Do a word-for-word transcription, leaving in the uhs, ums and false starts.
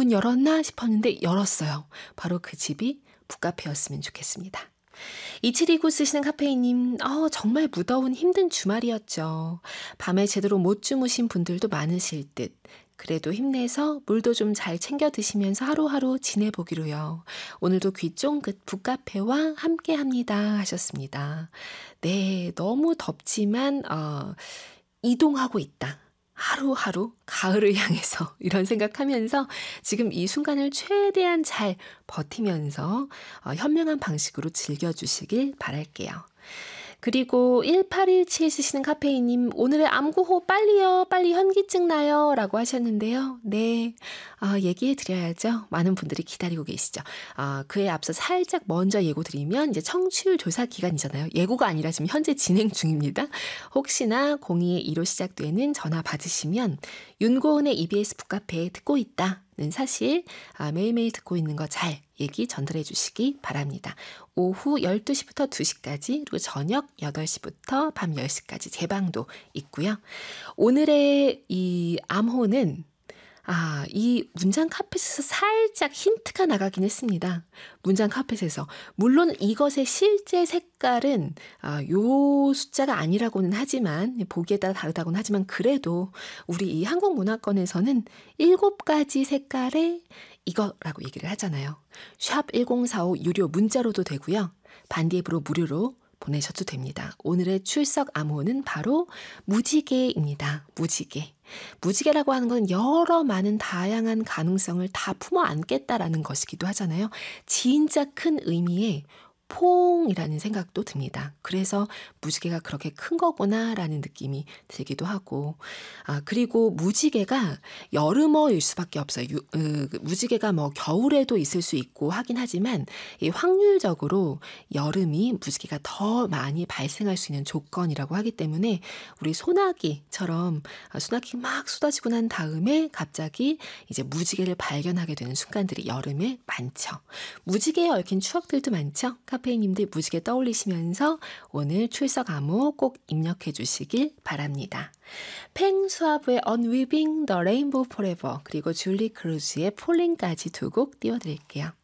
문 열었나 싶었는데 열었어요. 바로 그 집이 북카페였으면 좋겠습니다. 이칠이구 쓰시는 카페인님, 어, 정말 무더운 힘든 주말이었죠. 밤에 제대로 못 주무신 분들도 많으실 듯. 그래도 힘내서 물도 좀 잘 챙겨 드시면서 하루하루 지내보기로요. 오늘도 귀 쫑긋 북카페와 함께합니다 하셨습니다. 네, 너무 덥지만 어, 이동하고 있다. 하루하루 가을을 향해서 이런 생각하면서 지금 이 순간을 최대한 잘 버티면서 어, 현명한 방식으로 즐겨주시길 바랄게요. 그리고 일팔일칠 쓰시는 카페인님, 오늘의 암구호 빨리요, 빨리 현기증 나요 라고 하셨는데요. 네, 어, 얘기해 드려야죠. 많은 분들이 기다리고 계시죠. 어, 그에 앞서 살짝 먼저 예고 드리면 이제 청취율 조사 기간이잖아요. 예고가 아니라 지금 현재 진행 중입니다. 혹시나 공이이로 시작되는 전화 받으시면 윤고은의 이비에스 북카페 듣고 있다 는 사실 아, 매일매일 듣고 있는 거 잘 얘기 전달해 주시기 바랍니다. 오후 열두 시부터 두 시까지 그리고 저녁 여덟 시부터 밤 열 시까지 재방도 있고요. 오늘의 이 암호는 아, 이 문장 카펫에서 살짝 힌트가 나가긴 했습니다. 문장 카펫에서. 물론 이것의 실제 색깔은 아, 요 숫자가 아니라고는 하지만, 보기에 따라 다르다고는 하지만 그래도 우리 이 한국 문화권에서는 일곱 가지 색깔의 이거라고 얘기를 하잖아요. 샵 일공사오 유료 문자로도 되고요. 반디앱으로 무료로 보내셔도 됩니다. 오늘의 출석 암호는 바로 무지개입니다. 무지개. 무지개라고 하는 건 여러 많은 다양한 가능성을 다 품어 안겠다라는 것이기도 하잖아요. 진짜 큰 의미의 퐁이라는 생각도 듭니다. 그래서 무지개가 그렇게 큰 거구나라는 느낌이 들기도 하고, 아, 그리고 무지개가 여름어일 수밖에 없어요. 유, 으, 무지개가 뭐 겨울에도 있을 수 있고 하긴 하지만 이 확률적으로 여름이 무지개가 더 많이 발생할 수 있는 조건이라고 하기 때문에 우리 소나기처럼 소나기 막 쏟아지고 난 다음에 갑자기 이제 무지개를 발견하게 되는 순간들이 여름에 많죠. 무지개에 얽힌 추억들도 많죠. 카페인님들 무지개 떠올리시면서 오늘 출석 암호 꼭 입력해 주시길 바랍니다. 팽수아브의 Unweaving the Rainbow Forever 그리고 줄리 크루즈의 폴링까지 두 곡 띄워드릴게요.